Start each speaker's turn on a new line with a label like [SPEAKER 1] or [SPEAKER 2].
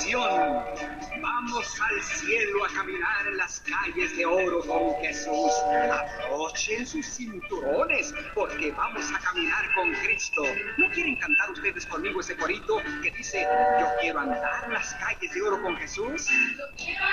[SPEAKER 1] emoción. Vamos al cielo a caminar en las calles de oro con Jesús. Abrochen sus cinturones, porque vamos a caminar con Cristo. ¿No quieren cantar ustedes conmigo ese corito que dice, yo quiero andar en las calles de oro con Jesús?